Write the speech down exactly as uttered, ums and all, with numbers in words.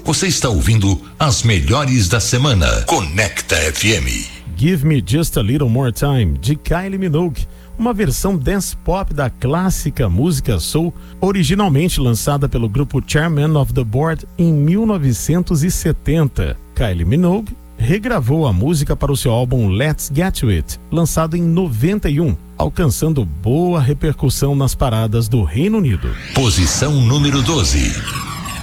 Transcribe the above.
Você está ouvindo as melhores da semana. Conecta F M. Give Me Just a Little More Time, de Kylie Minogue, uma versão dance pop da clássica música soul, originalmente lançada pelo grupo Chairman of the Board em mil novecentos e setenta. Kylie Minogue regravou a música para o seu álbum Let's Get to It, lançado em noventa e um, alcançando boa repercussão nas paradas do Reino Unido. Posição número doze.